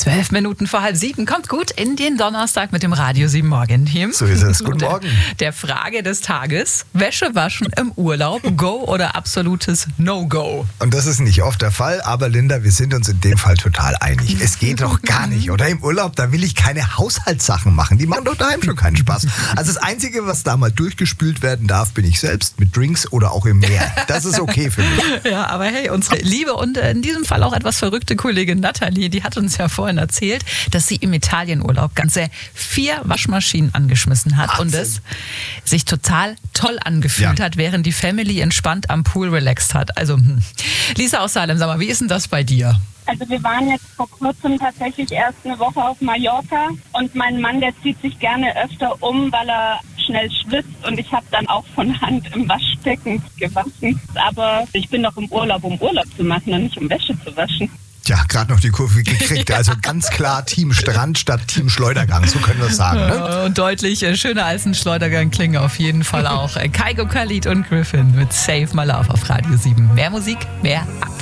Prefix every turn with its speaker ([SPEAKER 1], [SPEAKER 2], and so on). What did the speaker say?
[SPEAKER 1] 12 Minuten vor 6:30. Kommt gut in den Donnerstag mit dem Radio 7 Morgen-Team.
[SPEAKER 2] So ist es. Guten Morgen.
[SPEAKER 1] Der Frage des Tages: Wäsche waschen im Urlaub, Go oder absolutes No-Go?
[SPEAKER 2] Und das ist nicht oft der Fall, aber Linda, wir sind uns in dem Fall total einig. Es geht doch gar nicht, oder? Im Urlaub, da will ich keine Haushaltssachen machen. Die machen doch daheim schon keinen Spaß. Also das Einzige, was da mal durchgespült werden darf, bin ich selbst mit Drinks oder auch im Meer. Das ist okay für mich.
[SPEAKER 1] Ja, aber hey, unsere liebe und in diesem Fall auch etwas verrückte Kollegin Nathalie, die hat uns ja vorhin erzählt, dass sie im Italienurlaub ganze 4 Waschmaschinen angeschmissen hat.
[SPEAKER 2] Wahnsinn.
[SPEAKER 1] Und es sich total toll angefühlt hat, während die Family entspannt am Pool relaxed hat. Also, Lisa aus Salem, sag mal, wie ist denn das bei dir?
[SPEAKER 3] Also wir waren jetzt vor kurzem tatsächlich erst eine Woche auf Mallorca und mein Mann, der zieht sich gerne öfter um, weil er schnell schwitzt und ich habe dann auch von Hand im Waschbecken gewaschen. Aber ich bin doch im Urlaub, um Urlaub zu machen und nicht um Wäsche zu waschen.
[SPEAKER 2] Tja, gerade noch die Kurve gekriegt. Also ganz klar Team Strand statt Team Schleudergang, so können wir es sagen. Ne?
[SPEAKER 1] Und deutlich schöner als ein Schleudergang klingen auf jeden Fall auch. Kygo, Khalid und Griffin mit Save My Love auf Radio 7. Mehr Musik, mehr Updates.